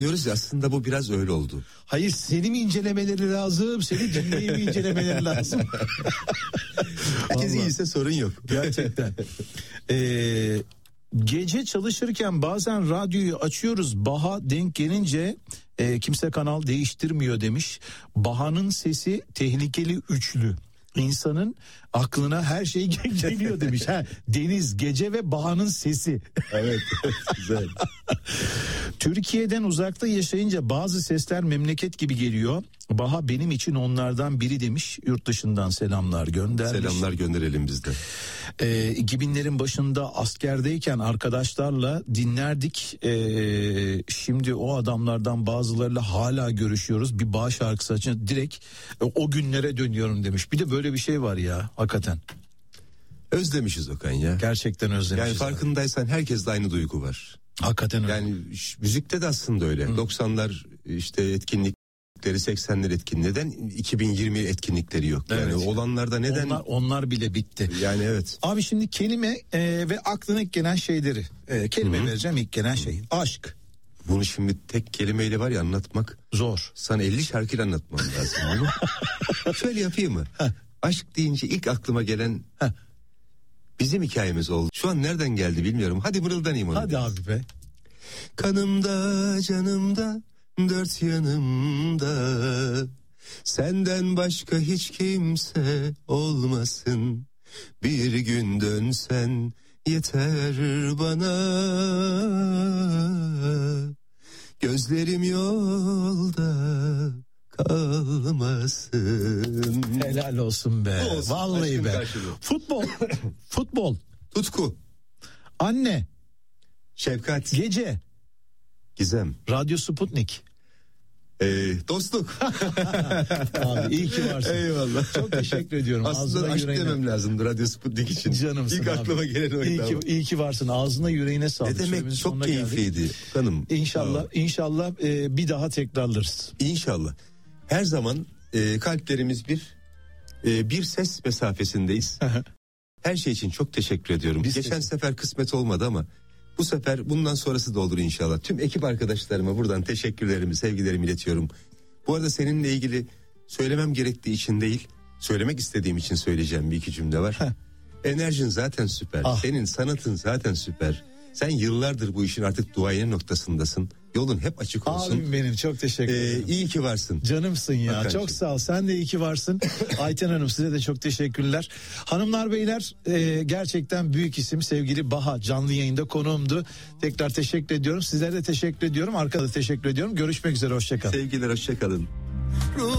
Diyoruz ya, aslında bu biraz öyle oldu. Hayır, seni mi incelemeleri lazım, seni dinleyi mi incelemeleri lazım? Herkes iyiyse sorun yok. Gerçekten. Gece çalışırken bazen radyoyu açıyoruz, Baha denk gelince kimse kanal değiştirmiyor demiş. Baha'nın sesi tehlikeli üçlü. İnsanın aklına her şey geliyor demiş. Deniz, gece ve Baha'nın sesi. Evet, güzel. Türkiye'den uzakta yaşayınca bazı sesler memleket gibi geliyor. Baha benim için onlardan biri demiş. Yurt dışından selamlar göndermiş. Selamlar gönderelim biz de. 2000'lerin başında askerdeyken arkadaşlarla dinlerdik. Şimdi o adamlardan bazılarıyla hala görüşüyoruz. Bir Baha şarkısı açınca direkt o günlere dönüyorum demiş. Bir de böyle bir şey var ya, hakikaten. Özlemişiz Okan ya. Gerçekten özlemişiz. Yani farkındaysan herkeste aynı duygu var. Hakikaten öyle. Yani müzikte de aslında öyle. 90'lar işte etkinlikleri, 80'ler etkinliği. Neden 2020 etkinlikleri yok? Evet. Yani olanlarda neden? Onlar bile bitti. Yani evet. Abi şimdi kelime ve aklına ilk gelen şeyleri. Kelime vereceğim, ilk gelen şey. Aşk. Bunu şimdi tek kelimeyle var ya anlatmak. Zor. Sana 50 şarkıyla anlatmam lazım. Şöyle yapayım mı? Aşk deyince ilk aklıma gelen bizim hikayemiz oldu. Şu an nereden geldi bilmiyorum. Hadi mırıldanayım onu. Hadi biraz. Abi be. Kanımda, canımda, dört yanımda, senden başka hiç kimse olmasın. Bir gün dönsen yeter bana. Gözlerim yolda kalmasın. Helal olsun be. Olsun, vallahi be. Karşılığı. Futbol. Tutku. Anne. Şefkat. Gece. Gizem. Radyo Sputnik. Dostluk. Abi iyi ki varsın. Eyvallah. Çok teşekkür ediyorum. Aslında aşk demem lazımdı Radyo Sputnik için. Canımsın İlk abi. aklıma gelen oydu. İyi ki varsın. Ağzına yüreğine sağlık. Ne demek, çok keyifliydi hanım. İnşallah bir daha tekrarlarız. İnşallah. Her zaman kalplerimiz bir ses mesafesindeyiz. Her şey için çok teşekkür ediyorum. Geçen sefer kısmet olmadı ama bu sefer bundan sonrası da olur inşallah. Tüm ekip arkadaşlarıma buradan teşekkürlerimi, sevgilerimi iletiyorum. Bu arada seninle ilgili söylemem gerektiği için değil, söylemek istediğim için söyleyeceğim bir iki cümle var. Enerjin zaten süper. Senin sanatın zaten süper. Sen yıllardır bu işin artık duayen noktasındasın. Yolun hep açık olsun. Abim benim, çok teşekkür ederim. İyi ki varsın. Canımsın ya. Hakan'cığım. Çok sağ ol. Sen de iyi ki varsın. Ayten Hanım, size de çok teşekkürler. Hanımlar beyler, gerçekten büyük isim sevgili Baha canlı yayında konuğumdu. Tekrar teşekkür ediyorum. Sizlere de teşekkür ediyorum. Arkada teşekkür ediyorum. Görüşmek üzere. Hoşça kalın. Sevgiler, hoşça kalın.